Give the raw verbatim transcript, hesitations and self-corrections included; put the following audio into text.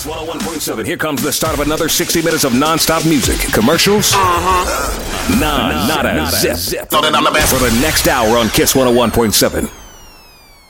Kiss one oh one point seven. Here comes the start of another sixty minutes of non-stop music, commercials, uh-huh. nah, not, not a zip. zip. For the next hour on Kiss one oh one point seven.